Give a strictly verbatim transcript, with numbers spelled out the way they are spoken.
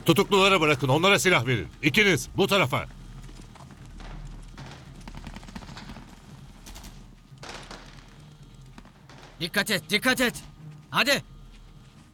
Tutukluları bırakın, onlara silah verin. İkiniz bu tarafa. Dikkat et, dikkat et. Hadi.